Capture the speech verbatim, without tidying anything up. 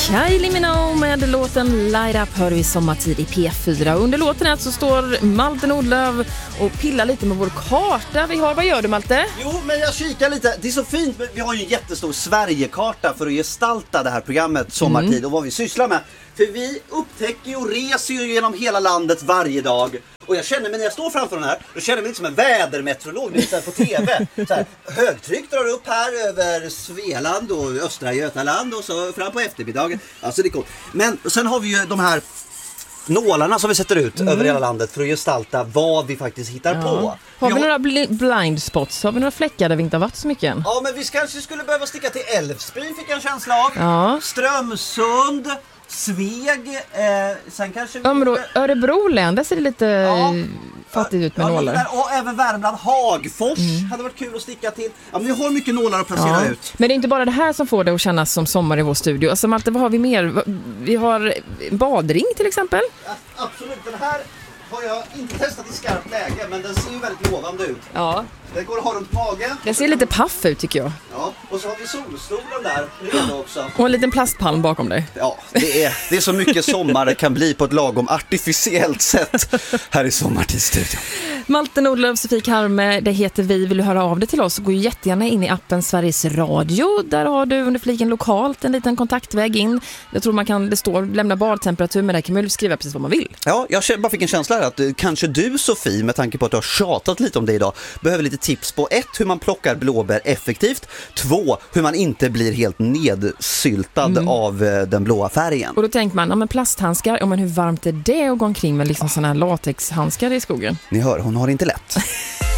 Kylie Minogue med låten Light Up hör vi sommartid i P fyra. Under låten här så står Malte Nordlöf och pillar lite med vår karta vi har. Vad gör du, Malte? Jo, men jag kikar lite. Det är så fint. Vi har ju en jättestor Sverigekarta för att gestalta det här programmet Sommartid mm. och vad vi sysslar med. För vi upptäcker och reser ju genom hela landet varje dag. Och jag känner mig när jag står framför den här, då känner jag mig lite som en vädermeteorolog lite på tv. Så här, högtryck drar upp här över Svealand och östra Götaland och så fram på eftermiddagen. Alltså det är coolt. Men sen har vi ju de här nålarna som vi sätter ut mm. över hela landet för att gestalta vad vi faktiskt hittar ja. på. Har vi, vi några bl- blind spots? Har vi några fläckar där vi inte har varit så mycket än? Ja, men vi kanske skulle behöva sticka till Älvsbyn, fick jag en känsla av. Ja. Strömsund, Sveg, eh, sen kanske vi... Ja, men då, Örebro län, där ser det lite ja. fattigt ut med ja, nålar. Och även Värmland, Hagfors mm. hade varit kul att sticka till. Ja, men vi har mycket nålar att placera ja. ut. Men det är inte bara det här som får det att kännas som sommar i vår studio. Alltså Malte, vad har vi mer? Vi har badring till exempel. Ja, absolut, den här har jag inte testat i skarpt läge, men den ser ju väldigt lovande ut. Ja. Den går att ha runt magen. Den ser lite paff ut tycker jag. Ja, och så har vi solstolen där redan också. Och en liten plastpalm bakom dig. Ja, det är, det är så mycket sommar det kan bli på ett lagom artificiellt sätt här i Sommartidsstudion. Malte Nordlöf, Sofie Karme, det heter vi. Vill du höra av dig till oss så gå jättegärna in i appen Sveriges Radio. Där har du under fliken lokalt en liten kontaktväg in. Jag tror man kan, det står lämna badtemperatur, men där kan man skriva precis vad man vill. Ja, jag bara fick en känsla här att kanske du, Sofie, med tanke på att du har tjatat lite om det idag, behöver lite tips på ett, hur man plockar blåbär effektivt, två, hur man inte blir helt nedsyltad mm. av den blåa färgen. Och då tänker man, ja men plasthandskar, ja men hur varmt är det att gå omkring med liksom såna här latexhandskar i skogen? Ni hör, hon har inte lätt.